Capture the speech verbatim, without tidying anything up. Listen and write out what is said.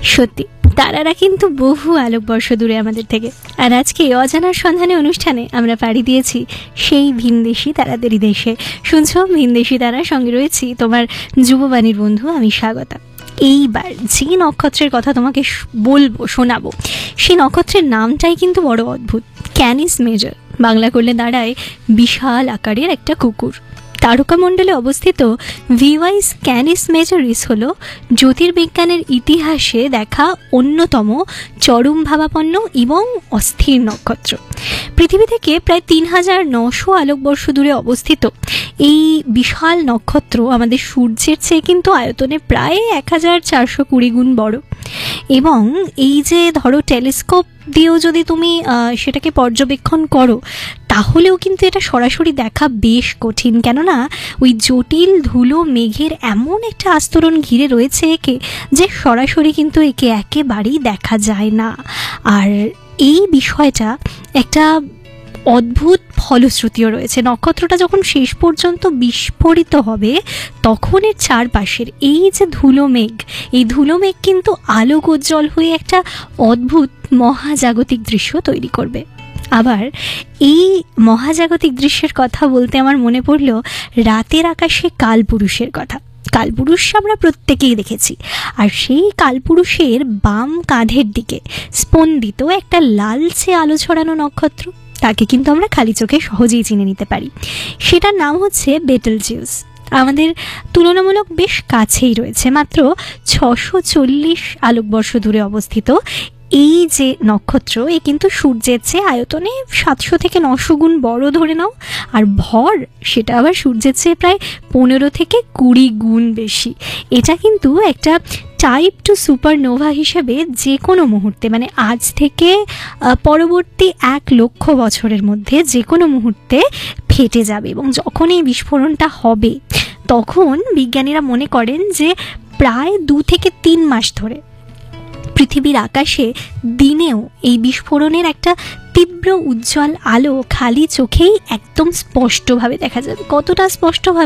সত্যি তারারা কিন্তু বহু আলোকবর্ষ দূরে আমাদের থেকে। আর আজকে অজানার সন্ধানে অনুষ্ঠানে আমরা পাড়ি দিয়েছি সেই ভিনদেশি তারাদেরই দেশে। শুনছো ভিনদেশি তারার সঙ্গে রয়েছি তোমার যুববাণীর বন্ধু আমি স্বাগতা। এইবার যে নক্ষত্রের কথা তোমাকে বলবো শোনাবো সেই নক্ষত্রের নামটাই কিন্তু বড় অদ্ভুত, ক্যানিস মেজর। বাংলা করলে দাঁড়ায় বিশাল আকারের একটা কুকুর। তারকামণ্ডলে অবস্থিত ভিওয়াইস ক্যানিস মেজরিস হল জ্যোতির্বিজ্ঞানের ইতিহাসে দেখা অন্যতম চরম ভাবাপন্ন এবং অস্থির নক্ষত্র। পৃথিবী থেকে প্রায় তিন হাজার নশো আলোকবর্ষ দূরে অবস্থিত এই বিশাল নক্ষত্র আমাদের সূর্যের চেয়ে কিন্তু আয়তনে প্রায় এক হাজার চারশো কুড়ি গুণ বড়। এবং এই যে ধরো টেলিস্কোপ দিয়েও যদি তুমি সেটাকে পর্যবেক্ষণ করো তাহলেও কিন্তু এটা সরাসরি দেখা বেশ কঠিন, কেননা ওই জটিল ধুলো মেঘের এমন একটা আস্তরণ ঘিরে রয়েছে একে যে সরাসরি কিন্তু একে একেবারেই দেখা যায় না। আর এই বিষয়টা একটা অদ্ভুত ফলশ্রুতিও রয়েছে। নক্ষত্রটা যখন শেষ পর্যন্ত বিস্ফোরিত হবে তখন এর চারপাশের এই যে ধুলো মেঘ, এই ধুলো মেঘ কিন্তু আলোক উজ্জ্বল হয়ে একটা অদ্ভুত মহাজাগতিক দৃশ্য তৈরি করবে। আবার এই মহাজাগতিক দৃশ্যের কথা বলতে আমার মনে পড়ল রাতের আকাশে কালপুরুষের কথা। কালপুরুষ আমরা প্রত্যেকেই দেখেছি, আর সেই কালপুরুষের বাম কাঁধের দিকে স্পন্দিত একটা লালচে আলো ছড়ানো নক্ষত্র, তাকে কিন্তু আমরা খালি চোখে সহজেই চিনে নিতে পারি। সেটার নাম হচ্ছে বেটেলজিউস। আমাদের তুলনামূলক বেশ কাছেই রয়েছে, মাত্র ছশো চল্লিশ আলোকবর্ষ দূরে অবস্থিত এই যে নক্ষত্র এ কিন্তু সূর্যের চেয়ে আয়তনে সাতশো থেকে নশো গুণ বড় ধরে নাও, আর ভর সেটা আবার সূর্যের চেয়ে প্রায় পনেরো থেকে কুড়ি গুণ বেশি। এটা কিন্তু একটা টাইপ টু সুপারনোভা হিসেবে যে কোনো মুহূর্তে, মানে আজ থেকে পরবর্তী এক লক্ষ বছরের মধ্যে যে কোনো মুহূর্তে ফেটে যাবে। এবং যখন এই বিস্ফোরণটা হবে তখন বিজ্ঞানীরা মনে করেন যে প্রায় দু থেকে তিন মাস ধরে পৃথিবীর আকাশে দিনেও এই বিস্ফোরণের একটা তীব্র উজ্জ্বল আলো খালি চোখেই একদম স্পষ্টভাবে দেখা যাবে। কতটা স্পষ্টভাবে